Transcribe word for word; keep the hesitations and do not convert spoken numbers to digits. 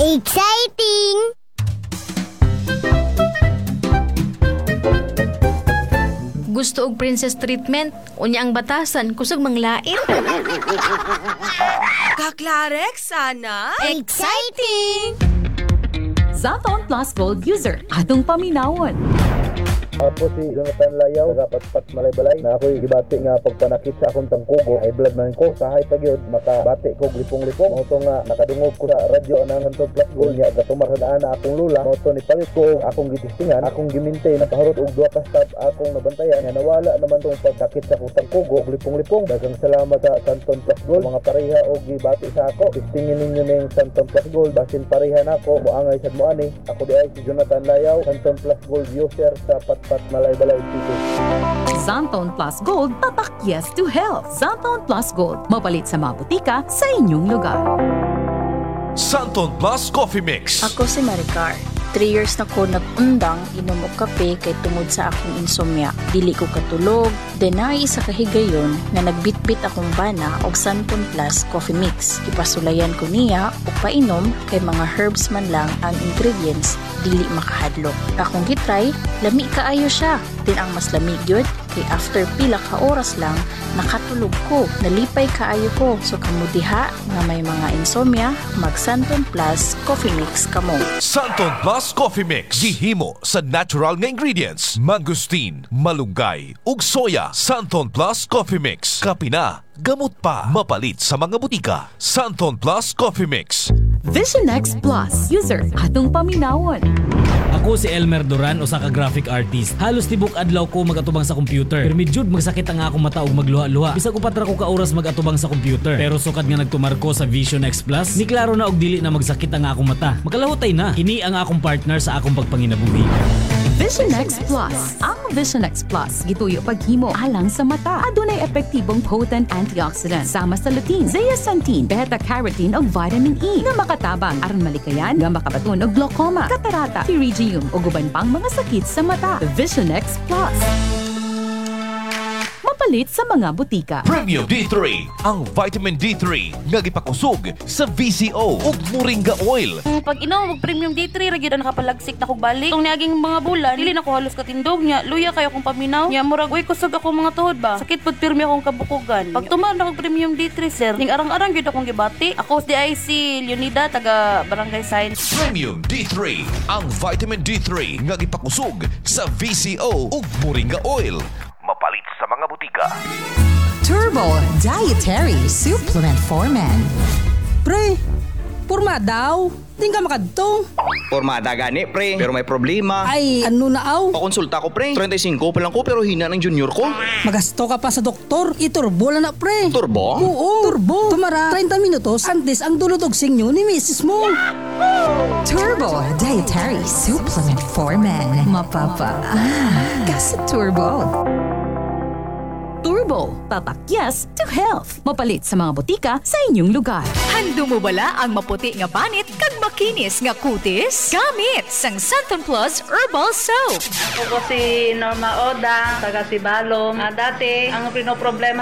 Exciting! Gusto og princess treatment, unya ang batasan kusog manglait. Kaklarek, sana? Exciting! Zaton Plus Gold user, atong paminawon. Ako si Jonathan Layaw, taga-Patpat Malay-Balay, na ako'y gibati nga pagpanakit sa akong tangkugo, ay blood man ko, sahay pagyod, makabati ko lipong-lipong. Moto nga, nakadungog ko sa radyo ng Hantog Plus Gold niya, gatumarhadaan na akong lula. Moto ni palit ko, akong gitistingan, akong gimintay, napahurot og duwa ka stab akong nabantayan, nga nawala naman tong pagkakit sa akong tangkugo, lipong-lipong. Dagang salamat sa Santon Plus Gold, mga pareha o gibati sa ako. Tistingin ninyo ning Santon Plus Gold, basin pareha na ako, muangay sa muani. Ako di ay si Jonathan Layaw, Santon Plus Gold user sa Patpat Pat Malay-Balay City. Zanton Plus Gold, tatak yes to health. Zanton Plus Gold, mapalit sa mga butika sa inyong lugar. Santon Plus Coffee Mix. Ako si Maricar. Three years na ko nag-undang inom og kape kay tungod sa akong insomnia. Dili ko katulog, denay sa kahigayon nga nagbitbit akong bana og Santon Plus Coffee Mix. Ipasulayan ko niya og painom kay mga herbs man lang ang ingredients, dili makahadlok. Akong gitry, lami kaayo siya. Din ang mas lamig yun, kay after pila ka oras lang, nakatulog ko, nalipay kaayo ko. So kamudiha nga may mga insomnia, mag Santon Plus Coffee Mix kamo. Santon Plus Coffee Mix. Gihimo sa natural nga ingredients. Mangustin, malunggay, ug soya. Santon Plus Coffee Mix. Kapina, gamot pa. Mapalit sa mga butika. Santon Plus Coffee Mix. Vision X Plus user, atong paminawon. Ako si Elmer Duran, usa ka graphic artist. Halos tibok adlaw ko magatubang sa computer. Pero medyo magsakit ang akong mata ug magluha-luha. Bisag upat ra ko ka oras magatubang sa computer. Pero sukad nga nagtumar ko sa Vision X Plus, ni klaro na og dili na magsakit ang akong mata. Makalahutay na. Kini ang akong partner sa akong pagpanginabuhi. Vision X Plus. Ang Vision X Plus gituyo paghimo alang sa mata. Adunay epektibong potent antioxidant sama sa lutein, zeaxanthin, beta-carotene ug vitamin E nga makatabang aron malikayan nga makabaton og glaucoma, katarata, pterygium ug uban pang mga sakit sa mata. Vision X Plus. Mapalit sa mga butika. Premium D three, ang vitamin D three nga gipakusog sa V C O ug Moringa Oil. Pag inom og Premium D three ra gyud nakapalagsik na kog balik. Tong niaging mga bulan, dili na ko halos katindog nya. Luya kayo akong paminaw. Nya murag uy kusog ako mga tuhod ba. Sakit pud pirmi akong kabukugan. Pag tumar na kog Premium D three sir, ning arang-arang gyud akong gibati. Ako si I C Leonida taga Barangay Science. Premium D three, ang vitamin D three nga gipakusog sa V C O ug Moringa Oil. Mapalit sa mga butika. Turbo Dietary Supplement for Men. Pre, purma daw. Di ka makadto. Pormada gani, pre. Pero may problema. Ay, ano na aw? Pakonsulta ko, pre. thirty-five pa lang ko pero hina ng junior ko. Magasto ka pa sa doktor. Iturbo na na, pre. Turbo? Oo, turbo. Tumara, thirty minutos antes ang dulot og singyo ni misis mo. Turbo Dietary Supplement for Men. Mapapa. Ah, kasi turbo. Turbo, tatak yes to health. Mapalit sa mga butika sa inyong lugar. Hando mo bala ang maputi nga banit kag makinis nga kutis? Gamit sang Santon Plus Herbal Soap. Ako si Norma Oda, taga Sibalom. Ah, dati, ang pinoproblema